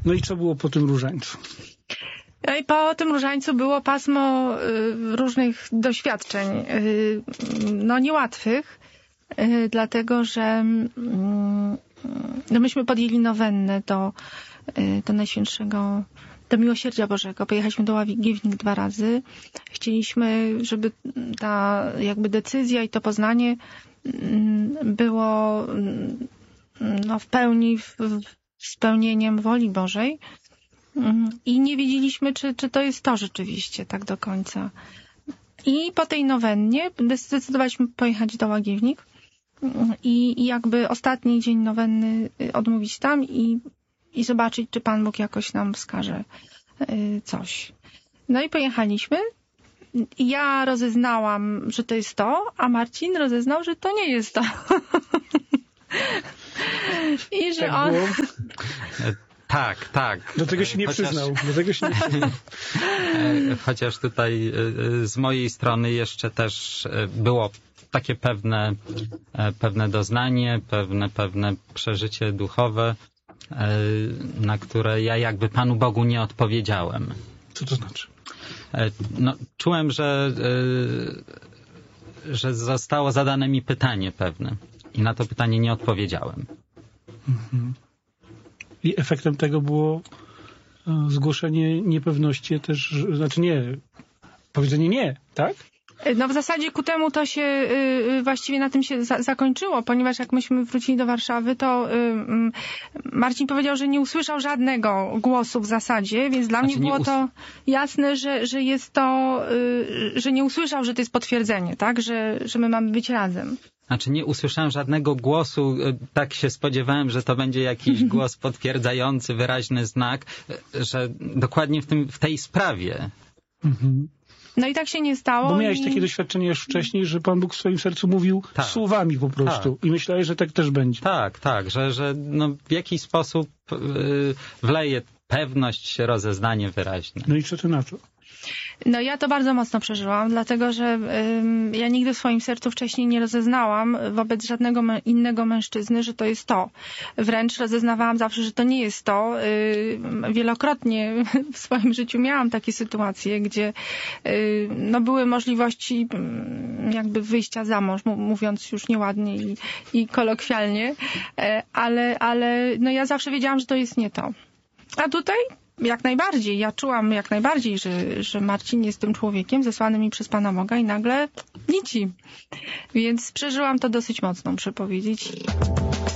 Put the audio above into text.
No i co było po tym różańcu? No i po tym różańcu było pasmo różnych doświadczeń, no niełatwych, dlatego że no myśmy podjęli nowennę do Najświętszego, do Miłosierdzia Bożego. Pojechaliśmy do Łagiewnik 2 razy. Chcieliśmy, żeby ta jakby decyzja i to poznanie było no, w pełni spełnieniem woli Bożej. I nie wiedzieliśmy, czy to jest to rzeczywiście tak do końca. I po tej nowennie zdecydowaliśmy pojechać do Łagiewnik i jakby ostatni dzień nowenny odmówić tam i zobaczyć, czy Pan Bóg jakoś nam wskaże coś. No i pojechaliśmy. Ja rozeznałam, że to jest to, a Marcin rozeznał, że to nie jest to. I że tak było? Tak. Do tego się nie przyznał. Chociaż tutaj z mojej strony jeszcze też było takie pewne doznanie, pewne przeżycie duchowe, na które ja jakby Panu Bogu nie odpowiedziałem. Co to znaczy? No, czułem, że zostało zadane mi pytanie pewne i na to pytanie nie odpowiedziałem. Mhm. I efektem tego było zgłoszenie niepewności też, znaczy nie, powiedzenie nie, tak? No w zasadzie ku temu to się właściwie na tym się zakończyło, ponieważ jak myśmy wrócili do Warszawy, to Marcin powiedział, że nie usłyszał żadnego głosu w zasadzie, więc dla mnie było to jasne, że jest to, że nie usłyszał, że to jest potwierdzenie, tak, że my mamy być razem. Znaczy nie usłyszałem żadnego głosu, tak się spodziewałem, że to będzie jakiś głos potwierdzający, wyraźny znak, że dokładnie w tej sprawie. Mhm. No i tak się nie stało. Bo miałeś takie doświadczenie już wcześniej, że Pan Bóg w swoim sercu mówił słowami po prostu. Tak. I myślałeś, że tak też będzie. Tak, że no w jakiś sposób wleje pewność, rozeznanie wyraźne. No i co ty na to? No ja to bardzo mocno przeżyłam, dlatego że ja nigdy w swoim sercu wcześniej nie rozeznałam wobec żadnego innego mężczyzny, że to jest to. Wręcz rozeznawałam zawsze, że to nie jest to. Wielokrotnie w swoim życiu miałam takie sytuacje, gdzie no, były możliwości jakby wyjścia za mąż, mówiąc już nieładnie i kolokwialnie, ale no ja zawsze wiedziałam, że to jest nie to. A tutaj jak najbardziej. Ja czułam jak najbardziej, że Marcin jest tym człowiekiem zesłanym mi przez Pana Boga i nagle nici. Więc przeżyłam to dosyć mocno, muszę powiedzieć.